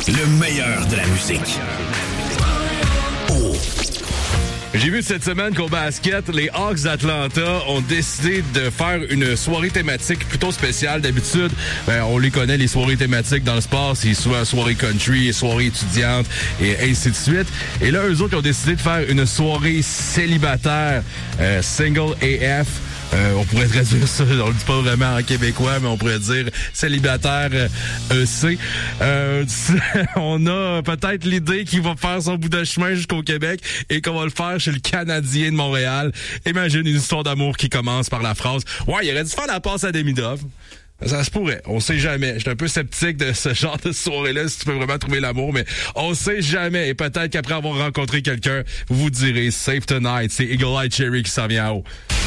Le meilleur de la musique. J'ai vu cette semaine qu'au basket, les Hawks d'Atlanta ont décidé de faire une soirée thématique plutôt spéciale. D'habitude, on les connaît, les soirées thématiques dans le sport, c'est soit soirée country, soirée étudiante et ainsi de suite. Et là, eux autres ont décidé de faire une soirée célibataire, single AF. On pourrait traduire ça, on le dit pas vraiment en québécois, mais on pourrait dire célibataire EC. On a peut-être l'idée qu'il va faire son bout de chemin jusqu'au Québec et qu'on va le faire chez le Canadien de Montréal. Imagine une histoire d'amour qui commence par la phrase « Ouais, il aurait dû faire la passe à Demidov ». Ça se pourrait, on sait jamais. J'étais un peu sceptique de ce genre de soirée-là, si tu peux vraiment trouver l'amour, mais on sait jamais. Et peut-être qu'après avoir rencontré quelqu'un, vous vous direz « Save tonight », c'est Eagle Eye Cherry qui s'en vient en haut.